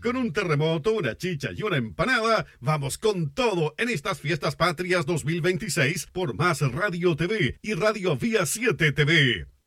con un terremoto, una chicha y una empanada, vamos con todo en estas Fiestas Patrias 2026 por Más Radio TV y Radio Vía 7 TV.